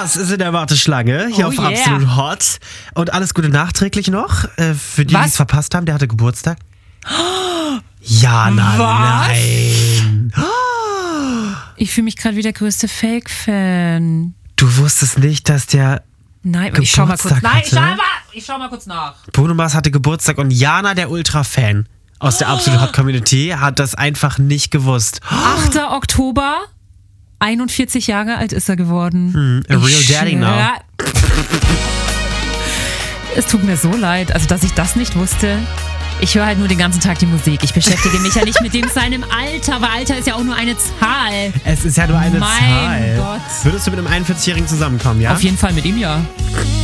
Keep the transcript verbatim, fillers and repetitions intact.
Mars ist in der Warteschlange hier Oh auf yeah. Absolut Hot. Und alles Gute nachträglich noch äh, für die, die Was? es verpasst haben. Der hatte Geburtstag. Jana, Was? nein. Ich fühle mich gerade wie der größte Fake-Fan. Du wusstest nicht, dass der Nein, ich schau mal kurz. Geburtstag Nein, ich schau, hatte? mal, ich schau mal kurz nach. Bruno Mars hatte Geburtstag und Jana, der Ultra-Fan aus der Absolut Hot Community, hat das einfach nicht gewusst. achter Oktober, einundvierzig Jahre alt ist er geworden. Hm, a real Ich daddy now. schwör- Es tut mir so leid, also dass ich das nicht wusste. Ich höre halt nur den ganzen Tag die Musik. Ich beschäftige mich ja nicht mit dem seinem Alter, weil Alter ist ja auch nur eine Zahl. Es ist ja nur eine Mein Zahl. Gott. Würdest du mit einem einundvierzigjährigen zusammenkommen, ja? Auf jeden Fall mit ihm ja.